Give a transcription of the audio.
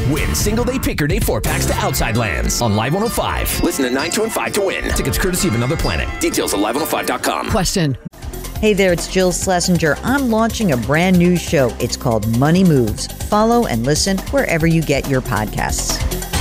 Win single-day picker day 4-packs to Outside Lands on Live 105. Listen to 9, 2, and 5 to win. Tickets courtesy of Another Planet. Details at live105.com. Question. Hey there, it's Jill Schlesinger. I'm launching a brand new show. It's called Money Moves. Follow and listen wherever you get your podcasts.